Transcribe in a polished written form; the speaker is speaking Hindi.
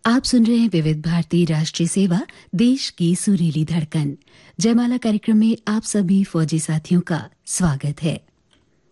आप सुन रहे हैं विविध भारती राष्ट्रीय सेवा, देश की सुरीली धड़कन। जयमाला कार्यक्रम में आप सभी फौजी साथियों का स्वागत है।